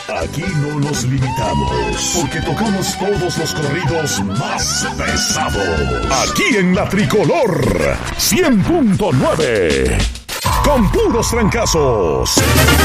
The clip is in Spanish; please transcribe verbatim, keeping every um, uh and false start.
Aquí no nos limitamos, porque tocamos todos los corridos más pesados. Aquí en la Tricolor, cien punto nueve, con puros trancazos.